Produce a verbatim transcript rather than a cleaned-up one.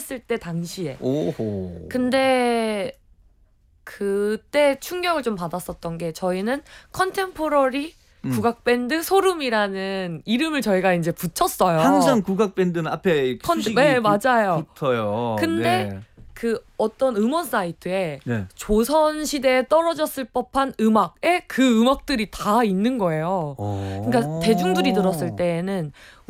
했을 때 당시에. 오호. 근데 그때 충격을 좀 받았었던 게 저희는 컨템포러리 음. 국악 밴드 소름이라는 이름을 저희가 이제 붙였어요. 항상 국악 밴드는 앞에 컨- 수식이 네, 붙- 맞아요. 붙어요. 근데 네. 그 어떤 음원 사이트에 네. 조선 시대에 떨어졌을 법한 음악에 그 음악들이 다 있는 거예요. 오. 그러니까 대중들이 들었을 때에는